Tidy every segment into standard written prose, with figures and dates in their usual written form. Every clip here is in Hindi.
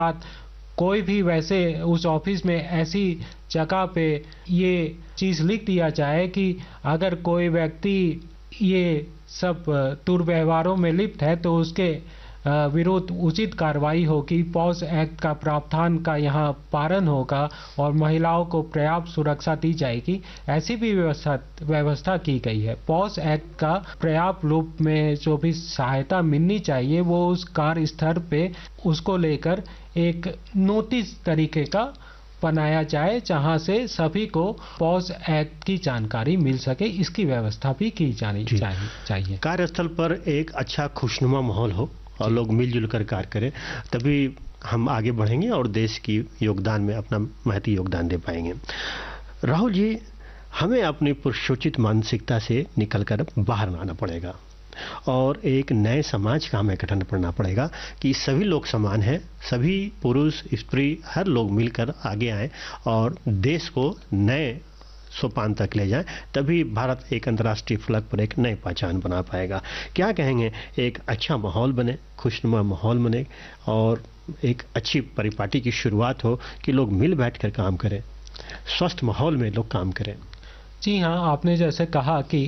बाद कोई भी वैसे उस ऑफिस में ऐसी जगह पे ये चीज लिख दिया जाए कि अगर कोई व्यक्ति ये सब दुर्व्यवहारों में लिप्त है तो उसके विरुद्ध उचित कार्रवाई होगी। पॉज एक्ट का प्रावधान का यहाँ पालन होगा और महिलाओं को पर्याप्त सुरक्षा दी जाएगी, ऐसी भी व्यवस्था की गई है। पॉज एक्ट का पर्याप्त रूप में जो भी सहायता मिलनी चाहिए वो उस कार्य स्तर पे उसको लेकर एक नोटिस तरीके का बनाया जाए जहां से सभी को पॉज एक्ट की जानकारी मिल सके, इसकी व्यवस्था भी की जानी चाहिए। कार्यस्थल पर एक अच्छा खुशनुमा माहौल हो और लोग मिलजुल कर कार्य करें, तभी हम आगे बढ़ेंगे और देश की योगदान में अपना महती योगदान दे पाएंगे। राहुल जी, हमें अपनी पुरुषोचित मानसिकता से निकलकर बाहर आना पड़ेगा और एक नए समाज का हमें गठन करना पड़ेगा कि सभी लोग समान हैं, सभी पुरुष स्त्री हर लोग मिलकर आगे आए और देश को नए सोपान तक ले जाए, तभी भारत एक अंतर्राष्ट्रीय फलक पर एक नई पहचान बना पाएगा। क्या कहेंगे, एक अच्छा माहौल बने, खुशनुमा माहौल बने और एक अच्छी परिपाटी की शुरुआत हो कि लोग मिल बैठकर काम करें, स्वस्थ माहौल में लोग काम करें। जी हाँ, आपने जैसे कहा कि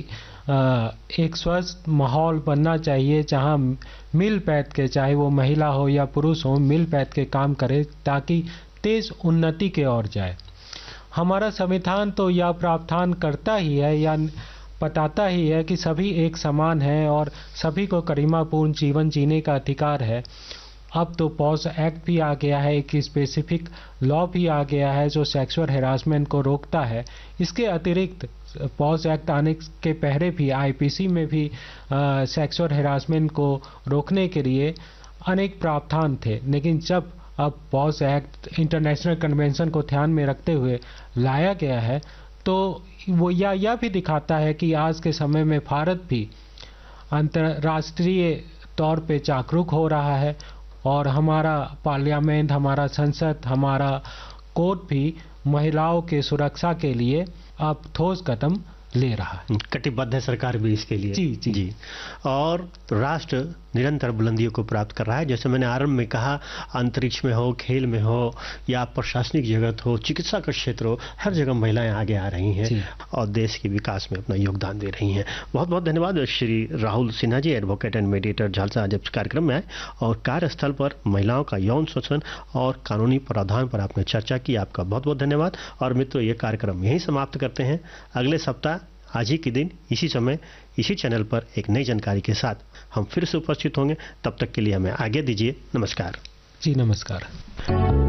एक स्वस्थ माहौल बनना चाहिए जहां मिल बैठ के, चाहे वो महिला हो या पुरुष हो, मिल बैठ के काम करे ताकि देश उन्नति की ओर जाए। हमारा संविधान तो यह प्रावधान करता ही है या बताता ही है कि सभी एक समान हैं और सभी को गरिमापूर्ण जीवन जीने का अधिकार है। अब तो पॉज एक्ट भी आ गया है, एक स्पेसिफिक लॉ भी आ गया है जो सेक्सुअल हैरासमेंट को रोकता है। इसके अतिरिक्त पॉज एक्ट आने के पहले भी आईपीसी में भी सेक्सुअल हैरासमेंट को रोकने के लिए अनेक प्रावधान थे, लेकिन जब अब पॉज एक्ट इंटरनेशनल कन्वेंशन को ध्यान में रखते हुए लाया गया है तो वो यह भी दिखाता है कि आज के समय में भारत भी अंतर्राष्ट्रीय तौर पे जागरूक हो रहा है और हमारा पार्लियामेंट, हमारा संसद, हमारा कोर्ट भी महिलाओं के सुरक्षा के लिए अब ठोस कदम ले रहा है। कटिबद्ध है सरकार भी इसके लिए। जी। और राष्ट्र निरंतर बुलंदियों को प्राप्त कर रहा है। जैसे मैंने आरंभ में कहा, अंतरिक्ष में हो, खेल में हो या प्रशासनिक जगत हो, चिकित्सा का क्षेत्र हो, हर जगह महिलाएं आगे आ रही हैं और देश के विकास में अपना योगदान दे रही हैं। बहुत बहुत धन्यवाद Shri Rahul Sinha ji, advocate and mediator Jhalsa, आज कार्यक्रम में आए और कार्यस्थल पर महिलाओं का यौन शोषण और कानूनी प्रावधान पर आपने चर्चा की। आपका बहुत बहुत धन्यवाद। और मित्रों, ये कार्यक्रम यहीं समाप्त करते हैं। अगले सप्ताह आज ही के दिन इसी समय इसी चैनल पर एक नई जानकारी के साथ हम फिर से उपस्थित होंगे। तब तक के लिए हमें आज्ञा दीजिए। नमस्कार। जी नमस्कार।